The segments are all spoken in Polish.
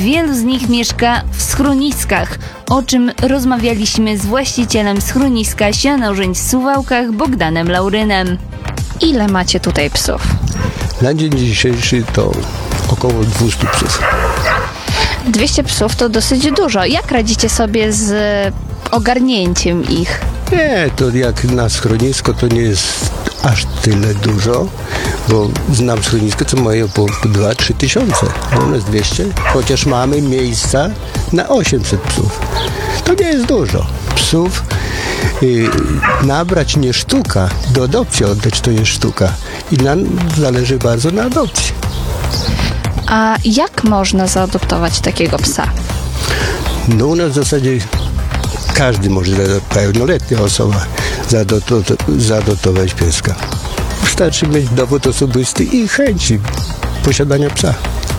wielu z nich mieszka w schroniskach, o czym rozmawialiśmy z właścicielem schroniska Sianorzeń w Suwałkach, Bogdanem Laurynem. Ile macie tutaj psów? Na dzień dzisiejszy to około 200 psów. 200 psów to dosyć dużo. Jak radzicie sobie z ogarnięciem ich? Nie, to jak na schronisko to nie jest aż tyle dużo, bo znam schronisko, co mają po 2-3 tysiące. U nas 200, chociaż mamy miejsca na 800 psów. To nie jest dużo. Psów nabrać nie sztuka, do adopcji oddać to jest sztuka. I nam zależy bardzo na adopcji. A jak można zaadoptować takiego psa? No u nas w zasadzie każdy może, pełnoletnia osoba, zaadoptować pieska. Wystarczy mieć dowód osobisty i chęci posiadania psa.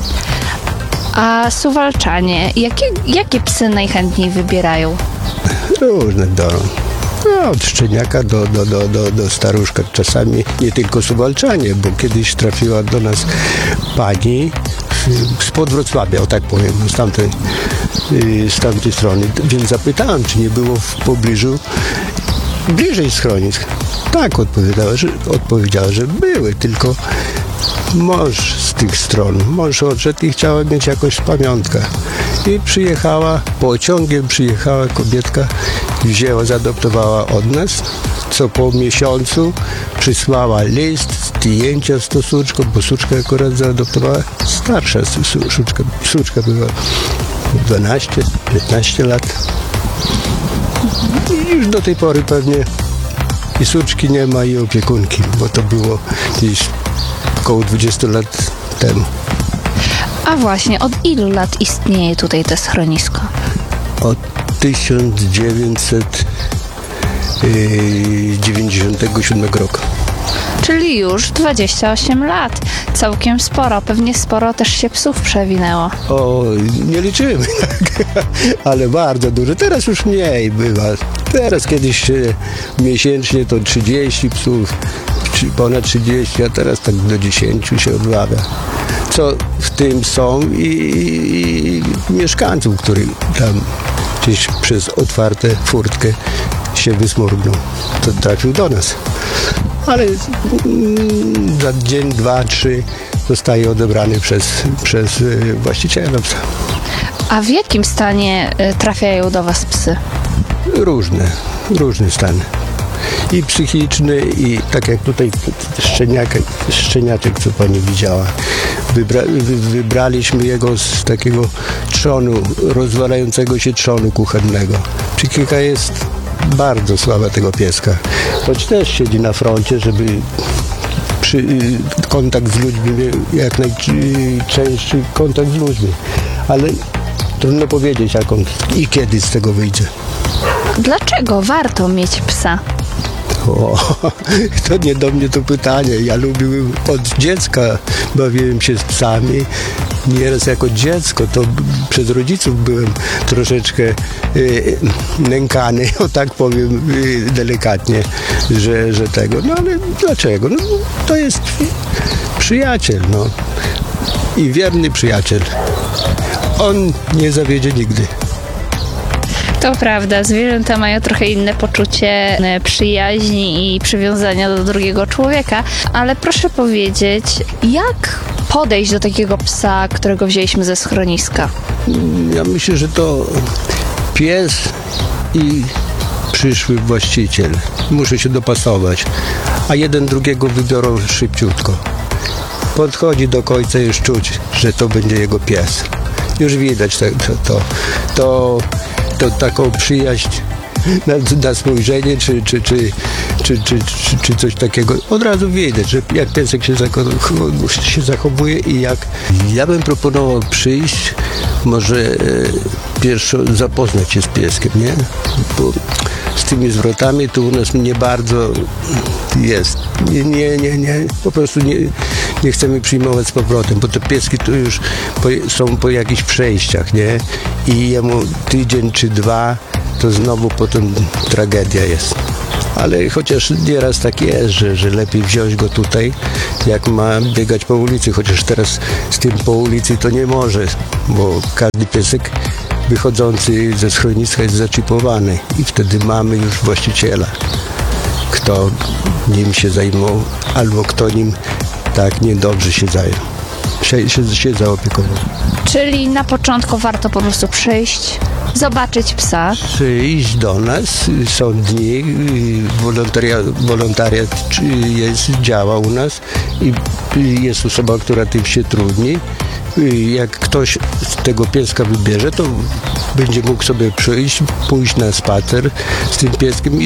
A suwalczanie, jakie psy najchętniej wybierają? Różne od szczeniaka do staruszka. Czasami nie tylko suwalczanie, bo kiedyś trafiła do nas pani spod Wrocławia, o tak powiem, z tamtej strony. Więc zapytałem, czy nie było w pobliżu bliżej schronisk. Tak, odpowiedziała, że były, tylko mąż z tych stron. Mąż odszedł i chciała mieć jakąś pamiątkę. I pociągiem przyjechała kobietka, wzięła, zaadoptowała od nas, co po miesiącu przysłała list, zdjęcia z tą suczką, bo suczka akurat zaadoptowała, starsza suczka była 12-15 lat. I już do tej pory pewnie i suczki nie ma, i opiekunki, bo to było gdzieś około 20 lat temu. A właśnie, od ilu lat istnieje tutaj to schronisko? Od 1997 roku. Czyli już 28 lat. Całkiem sporo. Pewnie sporo też się psów przewinęło. O, nie liczymy, tak. Ale bardzo dużo. Teraz już mniej bywa. Teraz kiedyś miesięcznie to 30 psów, ponad 30, a teraz tak do 10 się odławia. Co w tym są i mieszkańców, którzy tam gdzieś przez otwartą furtkę się wysmurgnął. To trafił do nas. Ale za dzień, 2, 3 zostaje odebrany przez właściciela psa. A w jakim stanie trafiają do was psy? Różny stan. I psychiczny, i tak jak tutaj szczeniaczek, co pani widziała. Wybraliśmy jego z takiego trzonu, rozwalającego się trzonu kuchennego. Psychika jest bardzo słaba tego pieska. Choć też siedzi na froncie, żeby kontakt z ludźmi, jak najczęstszy kontakt z ludźmi. Ale trudno powiedzieć, jak on i kiedy z tego wyjdzie. Dlaczego warto mieć psa? To nie do mnie to pytanie. Ja lubiłem od dziecka, bawiłem się z psami. Nieraz jako dziecko to przez rodziców byłem troszeczkę nękany, o tak powiem delikatnie, że tego. No ale dlaczego? No, to jest przyjaciel, no. I wierny przyjaciel. On nie zawiedzie nigdy. To prawda, zwierzęta mają trochę inne poczucie przyjaźni i przywiązania do drugiego człowieka, ale proszę powiedzieć, jak podejść do takiego psa, którego wzięliśmy ze schroniska? Ja myślę, że to pies i przyszły właściciel. Muszę się dopasować, a jeden drugiego wybiorą szybciutko. Podchodzi do końca, już czuć, że to będzie jego pies. Już widać to taką przyjaźń na spojrzenie, czy coś takiego. Od razu widać, że jak piesek się zachowuje i jak... Ja bym proponował przyjść, może pierwsze zapoznać się z pieskiem, nie? Bo z tymi zwrotami to u nas nie bardzo jest. Nie. Po prostu nie chcemy przyjmować z powrotem, bo te pieski to już są po jakichś przejściach, nie? I jemu tydzień czy 2 to znowu potem tragedia jest. Ale chociaż nieraz tak jest, że lepiej wziąć go tutaj, jak ma biegać po ulicy, chociaż teraz z tym po ulicy to nie może, bo każdy piesek wychodzący ze schroniska jest zaczipowany i wtedy mamy już właściciela, kto nim się zajmował, albo kto nim tak niedobrze się zajął, się zaopiekował. Czyli na początku warto po prostu przyjść, zobaczyć psa. Przyjść do nas, są dni, wolontariat działa u nas i jest osoba, która tym się trudni. Jak ktoś z tego pieska wybierze, to będzie mógł sobie przyjść, pójść na spacer z tym pieskiem i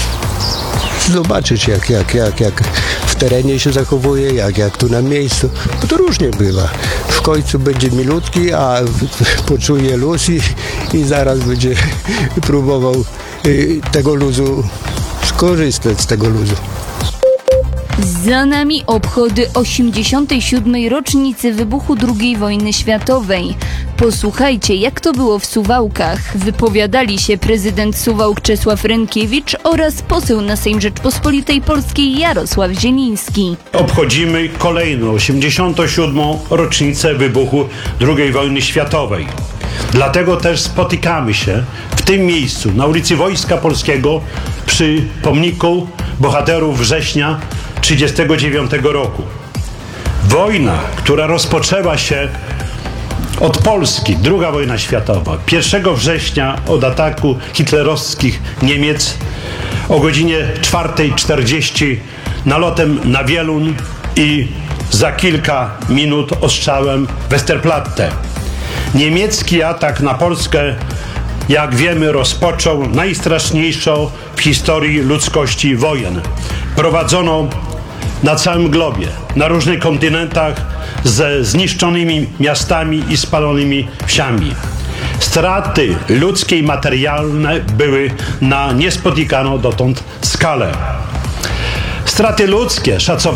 zobaczyć, jak w terenie się zachowuje, jak tu na miejscu. Bo to różnie bywa. W końcu będzie milutki, a poczuje luz i zaraz będzie próbował tego luzu skorzystać z tego luzu. Za nami obchody 87. rocznicy wybuchu II wojny światowej. Posłuchajcie, jak to było w Suwałkach. Wypowiadali się prezydent Suwałk Czesław Rynkiewicz oraz poseł na Sejm Rzeczpospolitej Polskiej Jarosław Zieliński. Obchodzimy kolejną 87. rocznicę wybuchu II wojny światowej. Dlatego też spotykamy się w tym miejscu, na ulicy Wojska Polskiego, przy pomniku bohaterów września 1939 roku. Wojna, która rozpoczęła się od Polski, II wojna światowa, 1 września od ataku hitlerowskich Niemiec o godzinie 4:40 nalotem na Wielun i za kilka minut ostrzałem Westerplatte. Niemiecki atak na Polskę, jak wiemy, rozpoczął najstraszniejszą w historii ludzkości wojen. Prowadzono na całym globie, na różnych kontynentach, ze zniszczonymi miastami i spalonymi wsiami. Straty ludzkie i materialne były na niespotykaną dotąd skalę. Straty ludzkie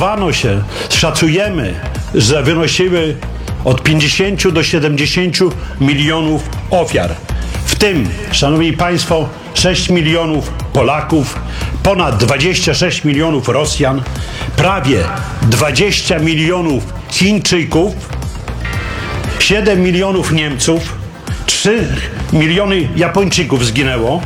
szacujemy, że wynosiły od 50 do 70 milionów ofiar. W tym, szanowni państwo, 6 milionów Polaków, ponad 26 milionów Rosjan, prawie 20 milionów Chińczyków, 7 milionów Niemców, 3 miliony Japończyków zginęło,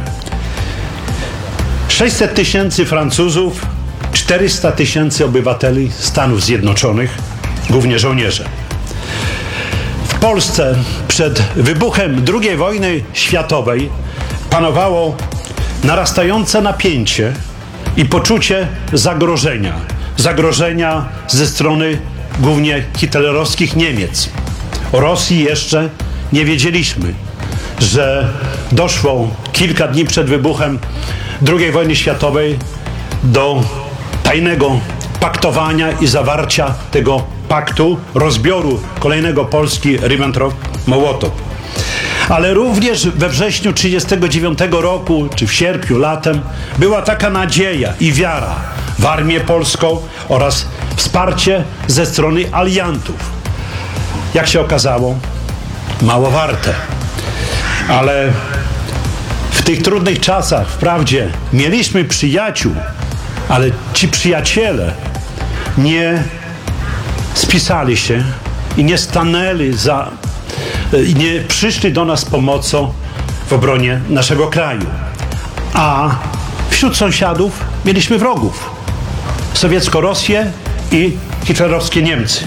600 tysięcy Francuzów, 400 tysięcy obywateli Stanów Zjednoczonych, głównie żołnierze. W Polsce przed wybuchem II wojny światowej panowało narastające napięcie i poczucie zagrożenia ze strony głównie hitlerowskich Niemiec. O Rosji jeszcze nie wiedzieliśmy, że doszło kilka dni przed wybuchem II wojny światowej do tajnego paktowania i zawarcia tego paktu, rozbioru kolejnego Polski Ribbentrop-Mołotow. Ale również we wrześniu 1939 roku, czy w sierpniu, latem, była taka nadzieja i wiara w armię polską oraz wsparcie ze strony aliantów. Jak się okazało, mało warte. Ale w tych trudnych czasach, wprawdzie, mieliśmy przyjaciół, ale ci przyjaciele nie spisali się i nie stanęli i nie przyszli do nas z pomocą w obronie naszego kraju. A wśród sąsiadów mieliśmy wrogów. Sowiecko-Rosję i hitlerowskie Niemcy.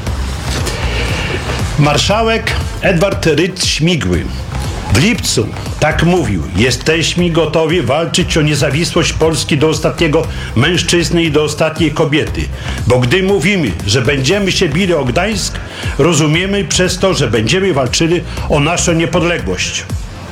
Marszałek Edward Rydz-Śmigły w lipcu tak mówił: jesteśmy gotowi walczyć o niezawisłość Polski do ostatniego mężczyzny i do ostatniej kobiety. Bo gdy mówimy, że będziemy się bili o Gdańsk, rozumiemy przez to, że będziemy walczyli o naszą niepodległość.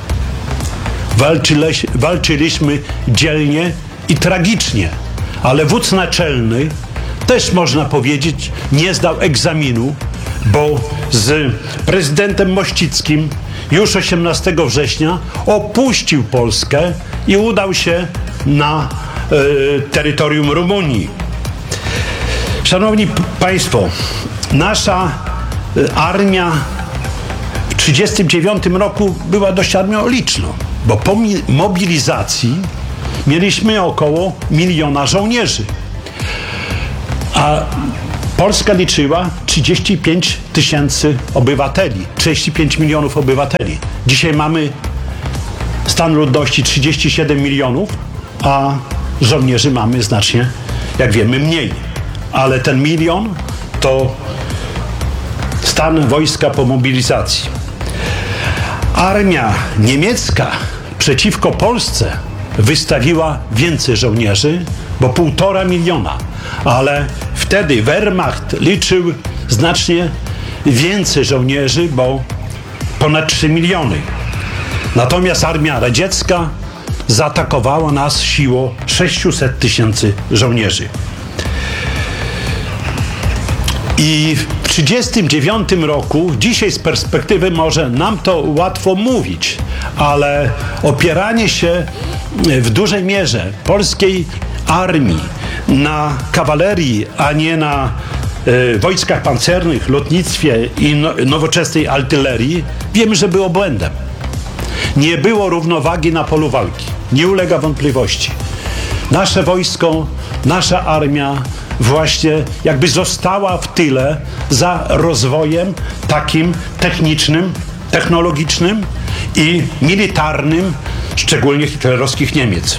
Walczyliśmy dzielnie i tragicznie, ale wódz naczelny też, można powiedzieć, nie zdał egzaminu, bo z prezydentem Mościckim już 18 września opuścił Polskę i udał się na terytorium Rumunii. Szanowni państwo, nasza armia w 1939 roku była dość armią liczną, bo po mobilizacji mieliśmy około 1 000 000 żołnierzy. A Polska liczyła 35 000 obywateli, 35 milionów obywateli. Dzisiaj mamy stan ludności 37 milionów, a żołnierzy mamy znacznie, jak wiemy, mniej. Ale ten 1 000 000 to stan wojska po mobilizacji. Armia niemiecka przeciwko Polsce wystawiła więcej żołnierzy, bo 1,5 miliona. Ale wtedy Wehrmacht liczył znacznie więcej żołnierzy, bo ponad 3 miliony. Natomiast armia radziecka zaatakowała nas siłą 600 000 żołnierzy. I w 1939 roku, dzisiaj z perspektywy może nam to łatwo mówić, ale opieranie się w dużej mierze polskiej armii na kawalerii, a nie na wojskach pancernych, lotnictwie i nowoczesnej artylerii, wiemy, że było błędem. Nie było równowagi na polu walki. Nie ulega wątpliwości. Nasze wojsko, nasza armia właśnie jakby została w tyle za rozwojem takim technicznym, technologicznym i militarnym, szczególnie hitlerowskich Niemiec.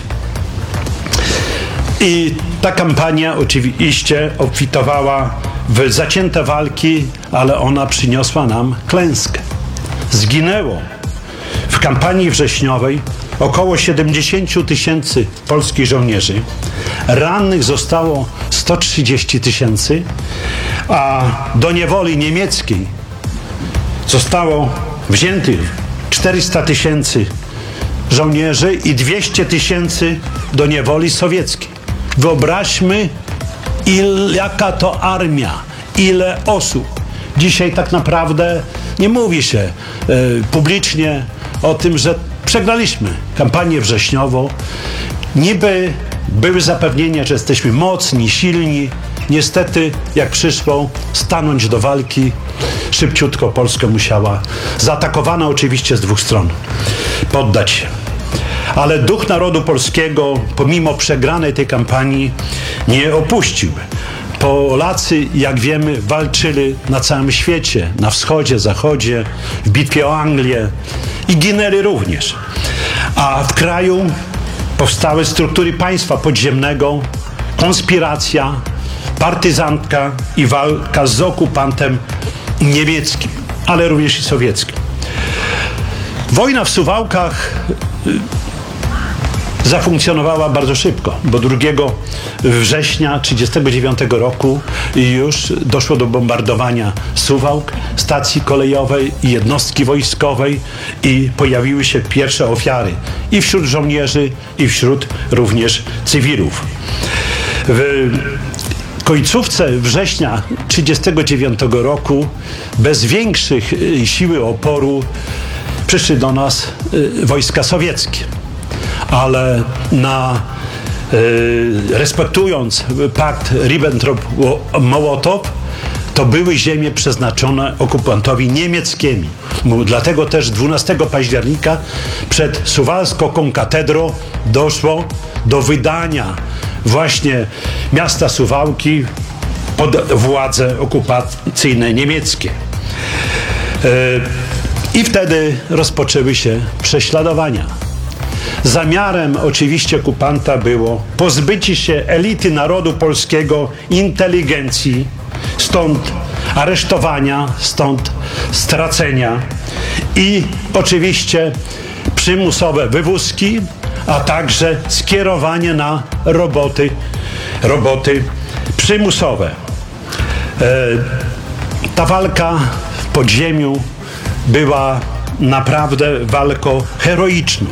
I ta kampania oczywiście obfitowała w zacięte walki, ale ona przyniosła nam klęskę. Zginęło w kampanii wrześniowej około 70 000 polskich żołnierzy. Rannych zostało 130 000, a do niewoli niemieckiej zostało wziętych 400 000 żołnierzy i 200 000 do niewoli sowieckiej. Wyobraźmy, jaka to armia, ile osób. Dzisiaj tak naprawdę nie mówi się publicznie o tym, że przegraliśmy kampanię wrześniową. Niby były zapewnienia, że jesteśmy mocni, silni. Niestety, jak przyszło stanąć do walki, szybciutko Polska musiała, zaatakowana oczywiście z 2 stron, poddać się. Ale duch narodu polskiego, pomimo przegranej tej kampanii, nie opuścił. Polacy, jak wiemy, walczyli na całym świecie, na wschodzie, zachodzie, w bitwie o Anglię i ginęli również. A w kraju powstały struktury państwa podziemnego, konspiracja, partyzantka i walka z okupantem niemieckim, ale również i sowieckim. Wojna w Suwałkach zafunkcjonowała bardzo szybko, bo 2 września 1939 roku już doszło do bombardowania Suwałk, stacji kolejowej i jednostki wojskowej i pojawiły się pierwsze ofiary i wśród żołnierzy, i wśród również cywilów. W końcówce września 1939 roku bez większych siły oporu przyszły do nas wojska sowieckie. Ale respektując pakt Ribbentrop-Mołotow, to były ziemie przeznaczone okupantowi niemieckiemu. Dlatego też 12 października przed Suwalską katedrą doszło do wydania właśnie miasta Suwałki pod władze okupacyjne niemieckie. I wtedy rozpoczęły się prześladowania. Zamiarem oczywiście okupanta było pozbycie się elity narodu polskiego, inteligencji, stąd aresztowania, stąd stracenia i oczywiście przymusowe wywózki, a także skierowanie na roboty przymusowe. Ta walka w podziemiu była naprawdę walką heroiczną.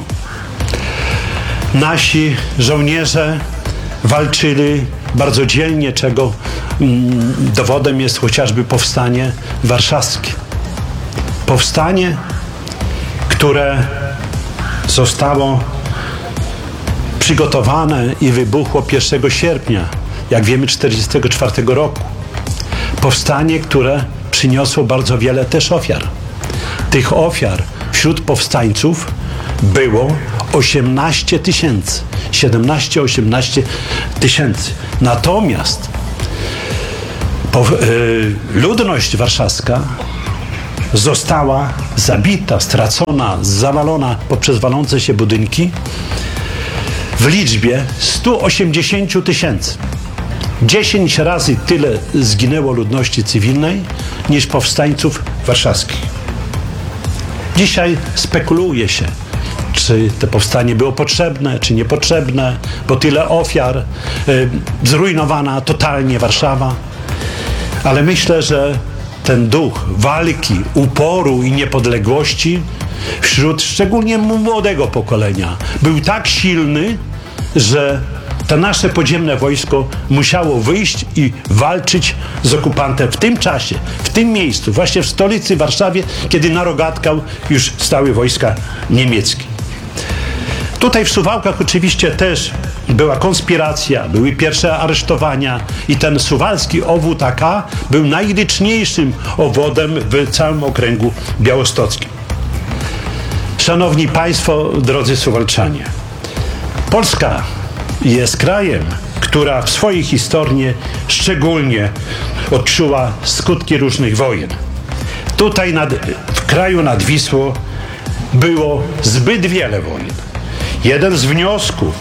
Nasi żołnierze walczyli bardzo dzielnie, czego dowodem jest chociażby powstanie warszawskie. Powstanie, które zostało przygotowane i wybuchło 1 sierpnia, jak wiemy, 1944 roku. Powstanie, które przyniosło bardzo wiele też ofiar. Tych ofiar wśród powstańców było 18 tysięcy. 17-18 tysięcy. Natomiast ludność warszawska została zabita, stracona, zawalona poprzez walące się budynki w liczbie 180 tysięcy. 10 razy tyle zginęło ludności cywilnej niż powstańców warszawskich. Dzisiaj spekuluje się, czy to powstanie było potrzebne, czy niepotrzebne, bo tyle ofiar, zrujnowana totalnie Warszawa. Ale myślę, że ten duch walki, uporu i niepodległości wśród szczególnie młodego pokolenia był tak silny, że to nasze podziemne wojsko musiało wyjść i walczyć z okupantem w tym czasie, w tym miejscu, właśnie w stolicy Warszawie, kiedy na rogatkach już stały wojska niemieckie. Tutaj w Suwałkach oczywiście też była konspiracja, były pierwsze aresztowania i ten suwalski obwód AK był najliczniejszym obwodem w całym okręgu białostockim. Szanowni Państwo, drodzy Suwalczanie, Polska jest krajem, która w swojej historii szczególnie odczuła skutki różnych wojen. Tutaj w kraju nad Wisłą było zbyt wiele wojen. Jeden z wniosków,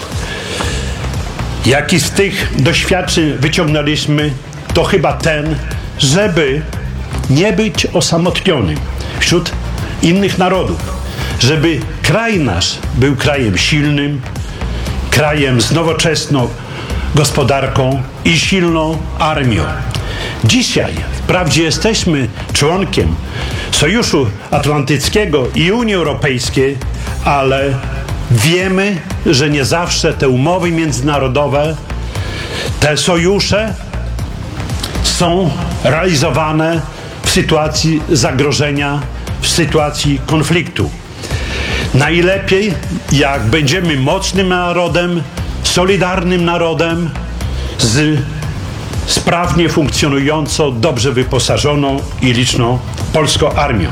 jaki z tych doświadczeń wyciągnęliśmy, to chyba ten, żeby nie być osamotnionym wśród innych narodów, żeby kraj nasz był krajem silnym, krajem z nowoczesną gospodarką i silną armią. Dzisiaj wprawdzie jesteśmy członkiem Sojuszu Atlantyckiego i Unii Europejskiej, ale wiemy, że nie zawsze te umowy międzynarodowe, te sojusze są realizowane w sytuacji zagrożenia, w sytuacji konfliktu. Najlepiej, jak będziemy mocnym narodem, solidarnym narodem, z sprawnie funkcjonującą, dobrze wyposażoną i liczną polską armią.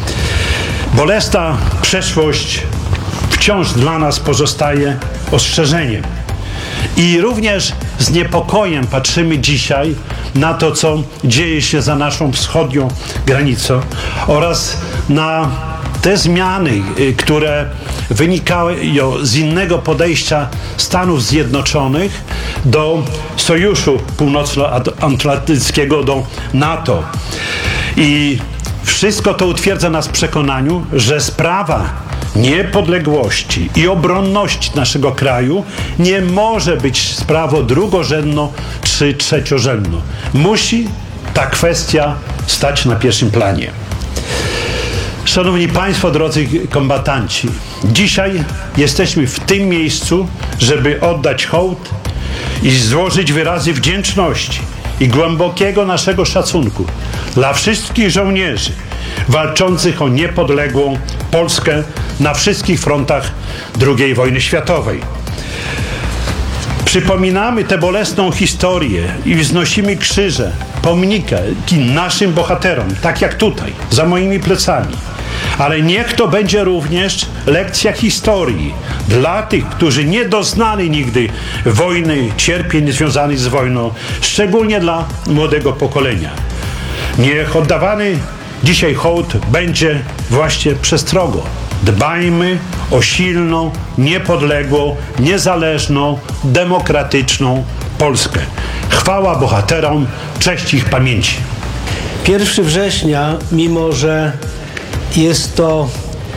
Bolesna przeszłość wciąż dla nas pozostaje ostrzeżeniem. I również z niepokojem patrzymy dzisiaj na to, co dzieje się za naszą wschodnią granicą oraz na te zmiany, które wynikają z innego podejścia Stanów Zjednoczonych do Sojuszu Północnoatlantyckiego, do NATO. I wszystko to utwierdza nas w przekonaniu, że sprawa niepodległości i obronności naszego kraju nie może być sprawą drugorzędną czy trzeciorzędną. Musi ta kwestia stać na pierwszym planie. Szanowni Państwo, drodzy kombatanci, dzisiaj jesteśmy w tym miejscu, żeby oddać hołd i złożyć wyrazy wdzięczności i głębokiego naszego szacunku dla wszystkich żołnierzy walczących o niepodległą Polskę na wszystkich frontach II wojny światowej. Przypominamy tę bolesną historię i wznosimy krzyże, pomniki naszym bohaterom, tak jak tutaj, za moimi plecami. Ale niech to będzie również lekcja historii dla tych, którzy nie doznali nigdy wojny, cierpień związanych z wojną, szczególnie dla młodego pokolenia. Niech oddawany dzisiaj hołd będzie właśnie przestrogą. Dbajmy o silną, niepodległą, niezależną, demokratyczną Polskę. Chwała bohaterom, cześć ich pamięci. 1 września, mimo że jest to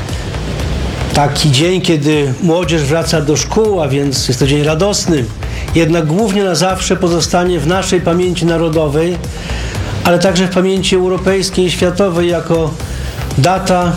taki dzień, kiedy młodzież wraca do szkół, a więc jest to dzień radosny, jednak głównie na zawsze pozostanie w naszej pamięci narodowej, ale także w pamięci europejskiej i światowej jako data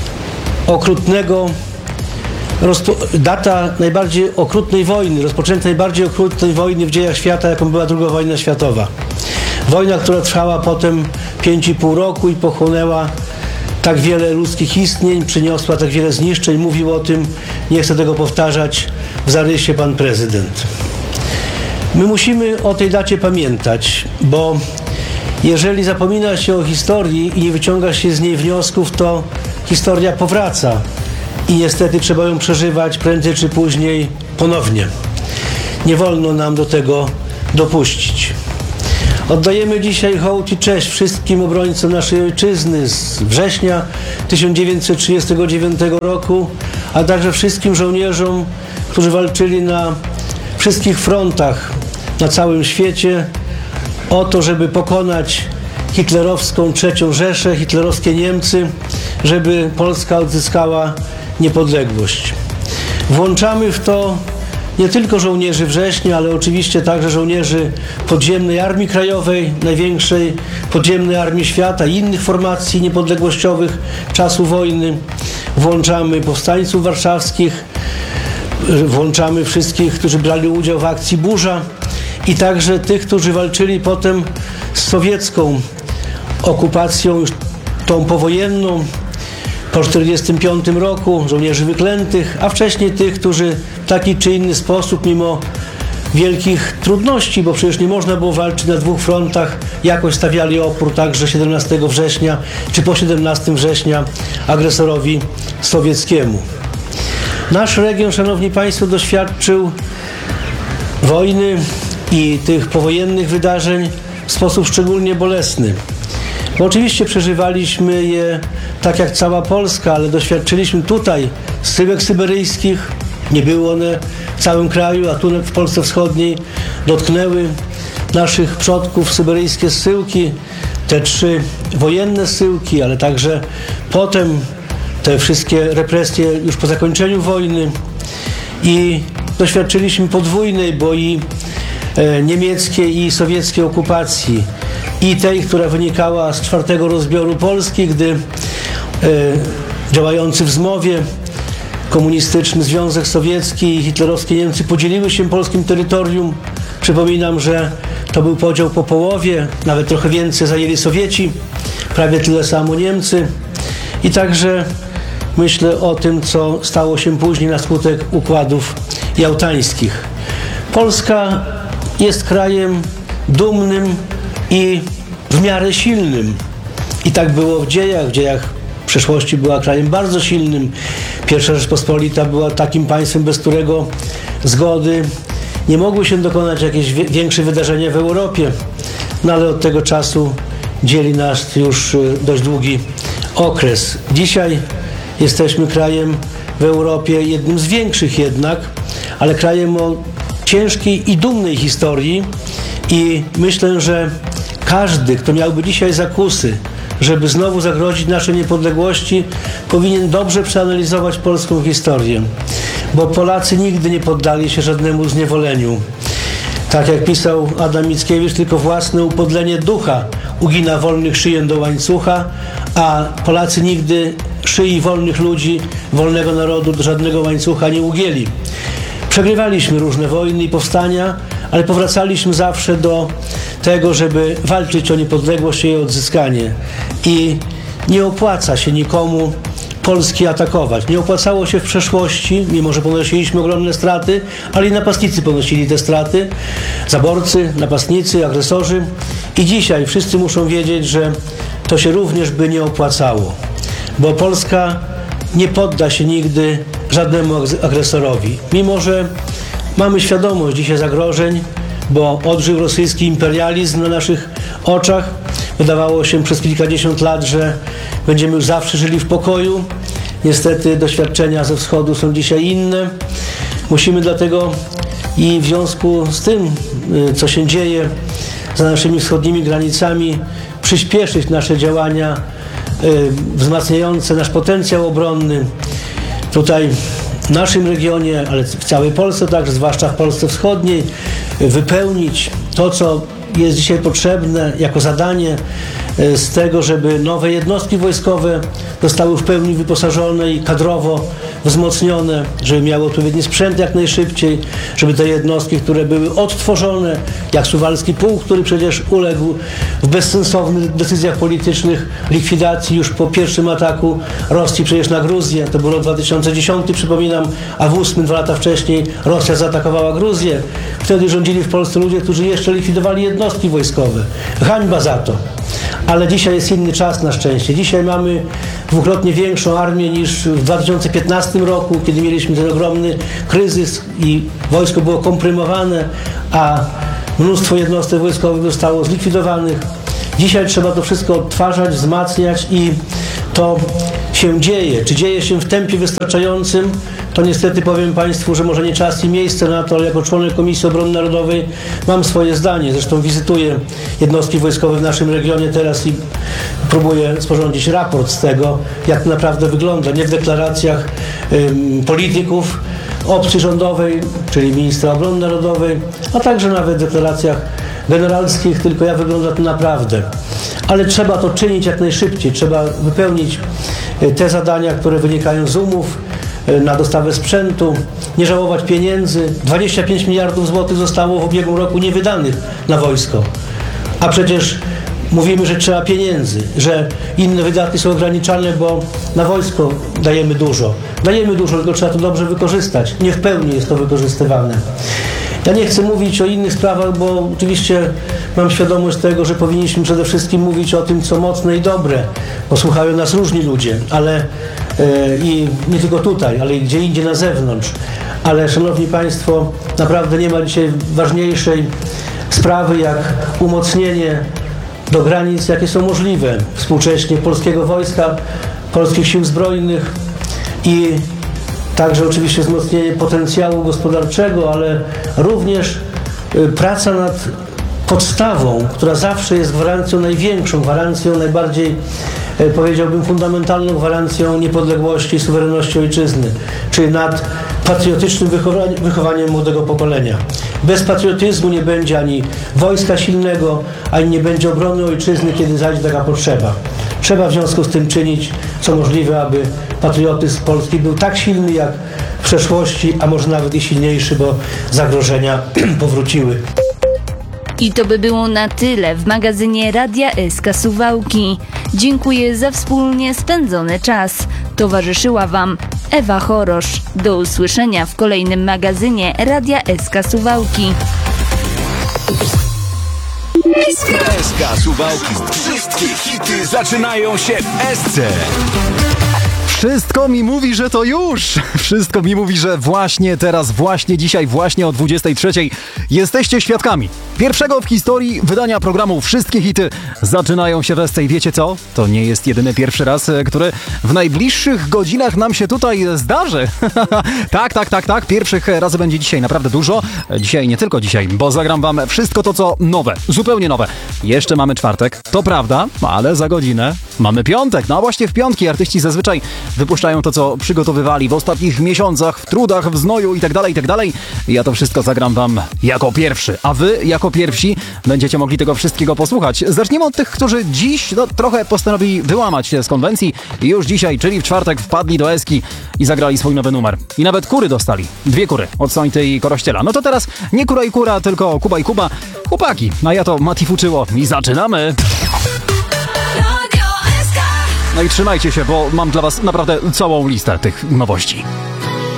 data najbardziej okrutnej wojny, rozpoczęcia najbardziej okrutnej wojny w dziejach świata, jaką była II wojna światowa. Wojna, która trwała potem 5,5 roku i pochłonęła tak wiele ludzkich istnień, przyniosła tak wiele zniszczeń. Mówił o tym, nie chcę tego powtarzać, w zarysie pan prezydent. My musimy o tej dacie pamiętać, bo jeżeli zapomina się o historii i nie wyciąga się z niej wniosków, to historia powraca. i niestety trzeba ją przeżywać prędzej czy później ponownie. Nie wolno nam do tego dopuścić. Oddajemy dzisiaj hołd i cześć wszystkim obrońcom naszej ojczyzny z września 1939 roku, a także wszystkim żołnierzom, którzy walczyli na wszystkich frontach na całym świecie o to, żeby pokonać hitlerowską III Rzeszę, hitlerowskie Niemcy, żeby Polska odzyskała niepodległość. Włączamy w to nie tylko żołnierzy września, ale oczywiście także żołnierzy Podziemnej Armii Krajowej, największej podziemnej armii świata i innych formacji niepodległościowych czasu wojny. Włączamy powstańców warszawskich, włączamy wszystkich, którzy brali udział w akcji Burza i także tych, którzy walczyli potem z sowiecką okupacją, już tą powojenną, po 1945 roku, żołnierzy wyklętych, a wcześniej tych, którzy w taki czy inny sposób, mimo wielkich trudności, bo przecież nie można było walczyć na dwóch frontach, jakoś stawiali opór także 17 września, czy po 17 września agresorowi sowieckiemu. Nasz region, szanowni państwo, doświadczył wojny i tych powojennych wydarzeń w sposób szczególnie bolesny. Bo oczywiście przeżywaliśmy je tak jak cała Polska, ale doświadczyliśmy tutaj zsyłek syberyjskich. Nie były one w całym kraju, a tu w Polsce Wschodniej dotknęły naszych przodków syberyjskie zsyłki, te 3 wojenne zsyłki, ale także potem te wszystkie represje już po zakończeniu wojny i doświadczyliśmy podwójnej, bo i niemieckiej i sowieckiej okupacji, i tej, która wynikała z 4. rozbioru Polski, gdy działający w zmowie komunistyczny Związek Sowiecki i hitlerowskie Niemcy podzieliły się polskim terytorium. Przypominam, że to był podział po połowie, nawet trochę więcej zajęli Sowieci, prawie tyle samo Niemcy. I także myślę o tym, co stało się później na skutek układów jałtańskich. Polska jest krajem dumnym i w miarę silnym. I tak było w dziejach w przeszłości była krajem bardzo silnym. Pierwsza Rzeczpospolita była takim państwem, bez którego zgody nie mogły się dokonać jakieś większe wydarzenia w Europie. No ale od tego czasu dzieli nas już dość długi okres. Dzisiaj jesteśmy krajem w Europie, jednym z większych jednak, ale krajem o ciężkiej i dumnej historii i myślę, że każdy, kto miałby dzisiaj zakusy, żeby znowu zagrozić naszej niepodległości, powinien dobrze przeanalizować polską historię, bo Polacy nigdy nie poddali się żadnemu zniewoleniu. Tak jak pisał Adam Mickiewicz, tylko własne upodlenie ducha ugina wolnych szyję do łańcucha, a Polacy nigdy szyi wolnych ludzi, wolnego narodu do żadnego łańcucha nie ugięli. Przegrywaliśmy różne wojny i powstania, ale powracaliśmy zawsze do tego, żeby walczyć o niepodległość i jej odzyskanie. I nie opłaca się nikomu Polski atakować. Nie opłacało się w przeszłości, mimo że ponosiliśmy ogromne straty, ale i napastnicy ponosili te straty, zaborcy, napastnicy, agresorzy. I dzisiaj wszyscy muszą wiedzieć, że to się również by nie opłacało, bo Polska nie podda się nigdy żadnemu agresorowi. Mimo że mamy świadomość dzisiaj zagrożeń, bo odżył rosyjski imperializm na naszych oczach. Wydawało się przez kilkadziesiąt lat, że będziemy już zawsze żyli w pokoju. Niestety doświadczenia ze wschodu są dzisiaj inne. Musimy dlatego i w związku z tym, co się dzieje za naszymi wschodnimi granicami, przyspieszyć nasze działania wzmacniające nasz potencjał obronny. Tutaj w naszym regionie, ale w całej Polsce także, zwłaszcza w Polsce Wschodniej, wypełnić to, co jest dzisiaj potrzebne jako zadanie z tego, żeby nowe jednostki wojskowe zostały w pełni wyposażone i kadrowo wzmocnione, żeby miały odpowiedni sprzęt jak najszybciej, żeby te jednostki, które były odtworzone, jak Suwalski Pułk, który przecież uległ w bezsensownych decyzjach politycznych likwidacji już po pierwszym ataku Rosji przecież na Gruzję, to był rok 2010, przypominam, a w 2008, 2 lata wcześniej, Rosja zaatakowała Gruzję. Wtedy rządzili w Polsce ludzie, którzy jeszcze likwidowali jednostki wojskowe. Hańba za to. Ale dzisiaj jest inny czas na szczęście. Dzisiaj mamy dwukrotnie większą armię niż w 2015 roku, kiedy mieliśmy ten ogromny kryzys i wojsko było komprymowane, a mnóstwo jednostek wojskowych zostało zlikwidowanych. Dzisiaj trzeba to wszystko odtwarzać, wzmacniać i to się dzieje. Czy dzieje się w tempie wystarczającym? To niestety powiem Państwu, że może nie czas i miejsce na to, ale jako członek Komisji Obrony Narodowej mam swoje zdanie. Zresztą wizytuję jednostki wojskowe w naszym regionie teraz i próbuję sporządzić raport z tego, jak to naprawdę wygląda. Nie w deklaracjach polityków opcji rządowej, czyli ministra obrony narodowej, a także nawet w deklaracjach generalskich, tylko jak wygląda to naprawdę. Ale trzeba to czynić jak najszybciej. Trzeba wypełnić te zadania, które wynikają z umów na dostawę sprzętu, nie żałować pieniędzy. 25 miliardów złotych zostało w ubiegłym roku niewydanych na wojsko. A przecież mówimy, że trzeba pieniędzy, że inne wydatki są ograniczane, bo na wojsko dajemy dużo. Dajemy dużo, tylko trzeba to dobrze wykorzystać. Nie w pełni jest to wykorzystywane. Ja nie chcę mówić o innych sprawach, bo oczywiście mam świadomość tego, że powinniśmy przede wszystkim mówić o tym, co mocne i dobre, bo słuchają nas różni ludzie, ale i nie tylko tutaj, ale i gdzie indziej na zewnątrz. Ale szanowni Państwo, naprawdę nie ma dzisiaj ważniejszej sprawy jak umocnienie do granic, jakie są możliwe współcześnie polskiego wojska, polskich sił zbrojnych i także oczywiście wzmocnienie potencjału gospodarczego, ale również praca nad podstawą, która zawsze jest gwarancją największą, gwarancją najbardziej, powiedziałbym, fundamentalną gwarancją niepodległości i suwerenności ojczyzny, czyli nad patriotycznym wychowaniem młodego pokolenia. Bez patriotyzmu nie będzie ani wojska silnego, ani nie będzie obrony ojczyzny, kiedy zajdzie taka potrzeba. Trzeba w związku z tym czynić co możliwe, aby patriotyzm polski był tak silny jak w przeszłości, a może nawet i silniejszy, bo zagrożenia powróciły. I to by było na tyle w magazynie Radia SK Suwałki. Dziękuję za wspólnie spędzony czas. Towarzyszyła Wam Ewa Chorosz. Do usłyszenia w kolejnym magazynie Radia SK Suwałki. SK Suwałki. Wszystkie hity zaczynają się w SC. Wszystko mi mówi, że to już! Wszystko mi mówi, że właśnie teraz, właśnie dzisiaj, właśnie o 23:00 jesteście świadkami pierwszego w historii wydania programu Wszystkie hity zaczynają się w SC. I wiecie co? To nie jest jedyny pierwszy raz, który w najbliższych godzinach nam się tutaj zdarzy. Tak. Pierwszych razy będzie dzisiaj naprawdę dużo. Dzisiaj, nie tylko dzisiaj, bo zagram wam wszystko to, co nowe. Zupełnie nowe. Jeszcze mamy czwartek, to prawda, ale za godzinę mamy piątek. No a właśnie w piątki artyści zazwyczaj wypuszczają to, co przygotowywali w ostatnich miesiącach, w trudach, w znoju i tak dalej. Ja to wszystko zagram wam jako pierwszy, a wy jako pierwsi będziecie mogli tego wszystkiego posłuchać. Zaczniemy od tych, którzy dziś trochę postanowili wyłamać się z konwencji i już dzisiaj, czyli w czwartek, wpadli do Eski i zagrali swój nowy numer. I nawet kury dostali. 2 kury od Sońty i Korościela. No to teraz nie Kura i Kura, tylko Kuba i Kuba. Chłopaki, a ja to Mati Fuczyło i zaczynamy! No i trzymajcie się, bo mam dla was naprawdę całą listę tych nowości.